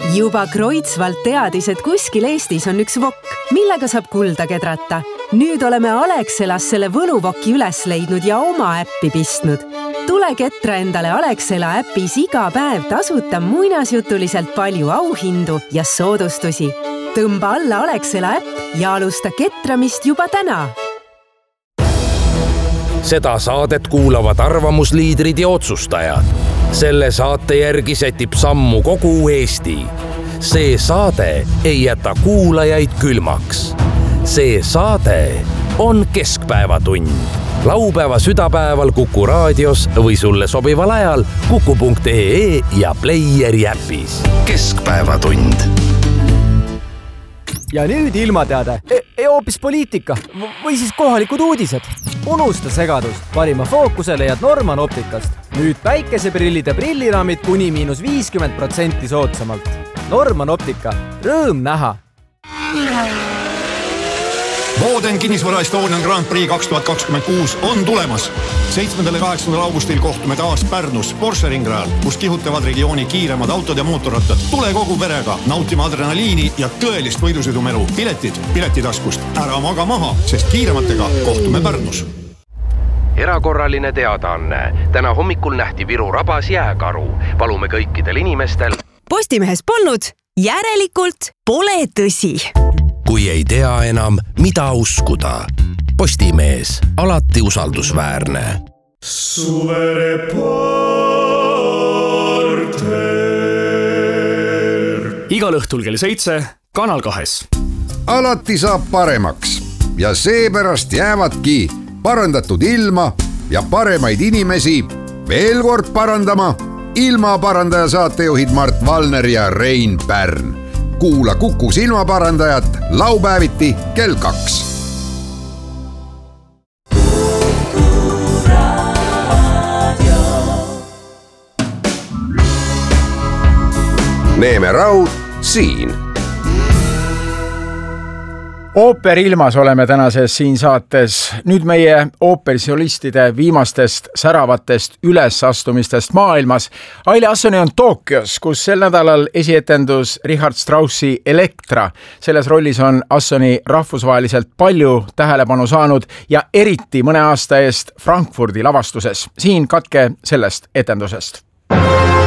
Juba Kreutzwald teadis, et kuskil Eestis on üks vokk, millega saab kulda kedrata. Nüüd oleme Alexelas selle võluvoki üles leidnud ja oma äppi pistnud. Tule ketra endale Alexela äpis iga päev tasuta muinasjutuliselt palju auhindu ja soodustusi. Tõmba alla Alexela äpp ja alusta ketramist juba täna. Seda saadet kuulavad arvamusliidrid ja otsustajad. Selle saate järgi sätib sammu kogu Eesti. See saade ei jäta kuulajaid külmaks. See saade on Keskpäevatund. Laupäeva südapäeval Kuku raadios või sulle sobival ajal kuku.ee ja Playeri äpis. Keskpäevatund. Ja nüüd ilmateade, hoopis poliitika või siis kohalikud uudised. Unusta segadus, parima fookuse leiad Norman Optikast. Nüüd päikeseprillide prilliraamid kuni -50% soodsamalt. Norman Optika, rõõm näha! Boden kinnisvara Estonian Grand Prix 2026 on tulemas. 7. ja 8. augustil kohtume taas Pärnus Porsche ringrajal, kus kihutavad regiooni kiiremad autod ja mootorrattad. Tule kogu perega nautima adrenaliini ja tõelist võidusõidumelu. Piletid piletitaskust. Ära maga maha, sest kiirematega kohtume Pärnus. Erakorraline teadaanne. Täna hommikul nähti Viru rabas jääkaru. Palume kõikidel inimestel. Postimehes polnud, järelikult pole tõsi. Kui ei tea enam, mida uskuda. Postimees, alati usaldusväärne. Suvereporter. Igal õhtul kell 7, Kanal 2. Alati saab paremaks ja seepärast jäävadki parandatud ilma ja paremaid inimesi veel kord parandama ilmaparandaja saatejuhid Mart Valner ja Rein Pärn. Kuula Kuku silmaparandajat laupäeviti kell 2. Neeme Raud siin. Ooperilmas oleme tänases siin saates. Nüüd meie ooperisolistide viimastest säravatest ülesastumistest maailmas. Aile Assoni on Tokyos, kus sel nädalal esietendus Richard Straussi Elektra. Selles rollis on Assoni rahvusvaheliselt palju tähelepanu saanud ja eriti mõne aasta eest Frankfurdi lavastuses. Siin katke sellest etendusest.